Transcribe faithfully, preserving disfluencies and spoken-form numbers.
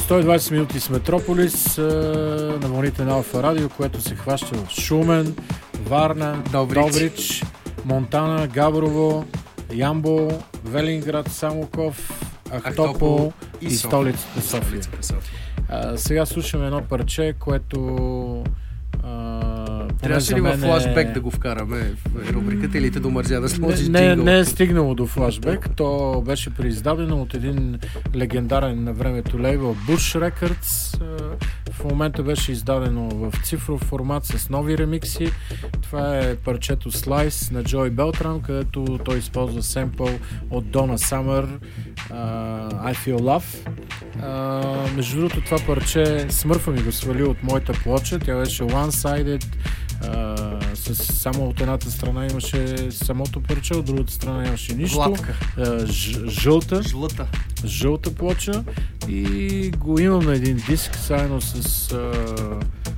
сто и двадесет минути с Метрополис на вълните на Алфа Радио, което се хваща в Шумен, Варна, Добрич, Добрич Монтана, Габрово, Ямбол, Велинград, Самоков, Ахтопол, Ахтопол и, и столицата София. София. А, сега слушаме едно парче, което а, трябваше ли във флашбек е... да го вкараме в рубриката или те домързя да сложиш не, джингъл? Не, не е стигнало до флашбек. То беше преиздадено от един легендарен на времето лейбъл Bush Records. В момента беше издадено в цифров формат с нови ремикси. Това е парчето Slice на Джой Белтрам, където той използва семпъл от Donna Summer, uh, I Feel Love. Uh, между другото, това парче Смърфа ми го свали от моята плоча. Тя беше one-sided. Uh, с, само от едната страна имаше самото парче, от другата страна имаше нищо. Uh, ж, жълта. Жълта. Жълта плоча. И го имам на един диск, заедно с uh,